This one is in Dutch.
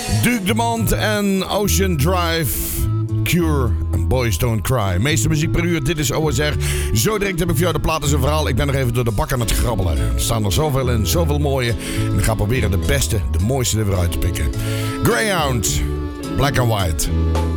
Duke Dumont en Ocean Drive. Cure en Boys Don't Cry. Meeste muziek per uur, dit is OSR. Zo direct heb ik voor jou de plaat en zijn verhaal. Ik ben nog even door de bak aan het grabbelen. Er staan er zoveel in, zoveel mooie. En ik ga proberen de beste, de mooiste er weer uit te pikken. Greyhound, Black and White.